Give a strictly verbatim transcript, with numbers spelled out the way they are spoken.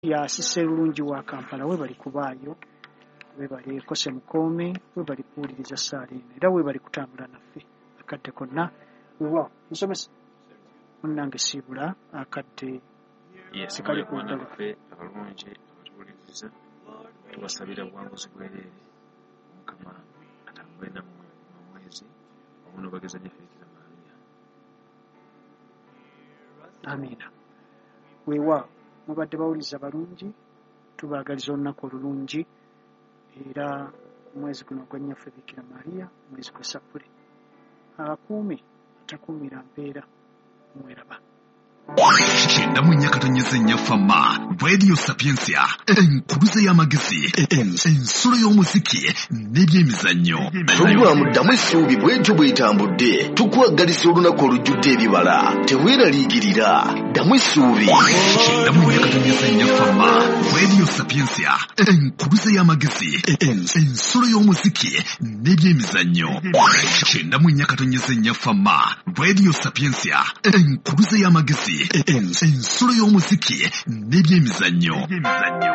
ya Sisserungi wa Kampala we bali kubaayo we bali kose mukome we bali kuwuliriza ssaala eno era we bali kutambula naffe akadde konna wa musomesa munnange siibula akadde sikali kuwanda luffe abalungi abatuwuliriza tubasabira buwanguzi bwereere Mukama atambule nammwe mu mwezi wamu n'obageza Bikira Maria. Amiina. Weewaawo mubadde bawuliza balungi tubaagaliza olunaku olulungi era omwezi guno gwa nnyaffe Bikira Maria mwezi gwe Sapule akuume atakuumira mpeera mweraba. Shenda munyakatonyeza ennyafama Radio Sapiensia enkuluze y'amagezi ensolo y'omuziki n'ebyemizannyo tugwamuddamu essuubi bwetyo bwetambudde tukwagalisa olunaku olujjudde ebibala teweeraliikirira ddamu essuubi. Shenda munyakatonyeza ennyafama Radio Sapiensia enkuluze y'amagezi ensolo y'omuziki n'ebyemizannyo shenda munyakatonyeza ennyafama Radio Sapiensia enkuluze y'amagezi ensolo y'omuziki n'ebyemizannyo.